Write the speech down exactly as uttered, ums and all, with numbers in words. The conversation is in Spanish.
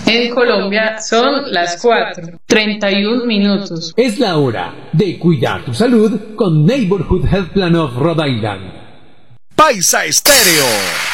En Colombia son las cuatro y treinta y un minutos. Es la hora de cuidar tu salud con Neighborhood Health Plan of Rhode Island. Paisa Estéreo.